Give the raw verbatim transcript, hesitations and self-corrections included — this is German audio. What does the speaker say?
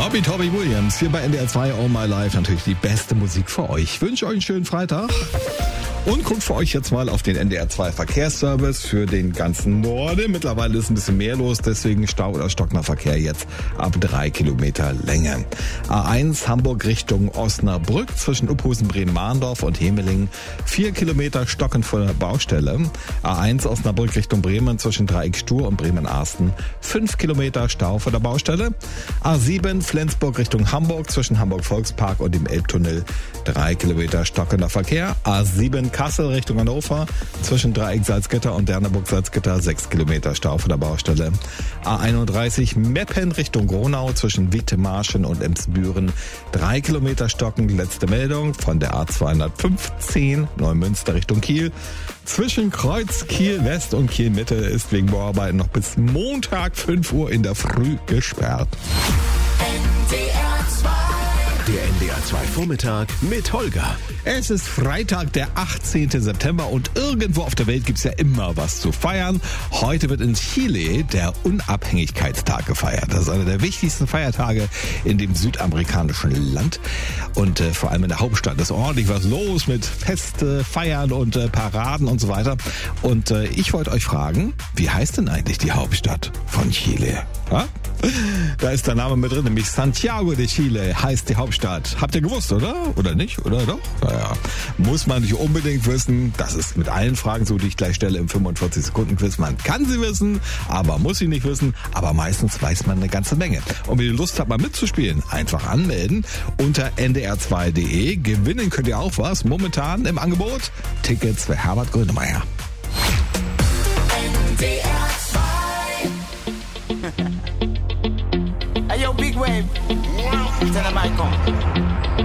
Robbie Toby Williams hier bei N D R zwei All My Life. Natürlich die beste Musik für euch. Ich wünsche euch einen schönen Freitag. Und guckt für euch jetzt mal auf den N D R zwei Verkehrsservice für den ganzen Norden. Mittlerweile ist ein bisschen mehr los, deswegen Stau oder stockender Verkehr jetzt ab drei Kilometer Länge. A eins Hamburg Richtung Osnabrück zwischen Uphusen, Bremen-Mahndorf und Hemeling. Vier Kilometer stockend vor der Baustelle. A eins Osnabrück Richtung Bremen zwischen Dreieck Stur und Bremen-Arsten. Fünf Kilometer Stau vor der Baustelle. A sieben Flensburg Richtung Hamburg zwischen Hamburg-Volkspark und dem Elbtunnel. Drei Kilometer stockender Verkehr. A sieben Kassel Richtung Hannover zwischen Dreieck Salzgitter und Derneburg Salzgitter sechs Kilometer Stau vor der Baustelle. A einunddreißig Meppen Richtung Gronau zwischen Wittmarschen und Emsbüren drei Kilometer stockend. Letzte Meldung von der A zweihundertfünfzehn Neumünster Richtung Kiel. Zwischen Kreuz Kiel West und Kiel Mitte ist wegen Bauarbeiten noch bis Montag fünf Uhr in der Früh gesperrt. Der N D R zwei Vormittag mit Holger. Es ist Freitag, der achtzehnten September und irgendwo auf der Welt gibt's ja immer was zu feiern. Heute wird in Chile der Unabhängigkeitstag gefeiert. Das ist einer der wichtigsten Feiertage in dem südamerikanischen Land. Und äh, vor allem in der Hauptstadt ist ordentlich was los mit Feste, Feiern und äh, Paraden und so weiter. Und äh, ich wollte euch fragen, wie heißt denn eigentlich die Hauptstadt von Chile? Ha? Da ist der Name mit drin, nämlich Santiago de Chile heißt die Hauptstadt. Habt ihr gewusst, oder? Oder nicht? Oder doch? Naja, muss man nicht unbedingt wissen. Das ist mit allen Fragen so, die ich gleich stelle im fünfundvierzig Sekunden Quiz. Man kann sie wissen, aber muss sie nicht wissen. Aber meistens weiß man eine ganze Menge. Und wenn ihr Lust habt, mal mitzuspielen, einfach anmelden unter n d r zwei punkt d e. Gewinnen könnt ihr auch was. Momentan im Angebot Tickets für Herbert Grönemeyer. N D R zwei. Hey yo, Big Wave. Tell them I come.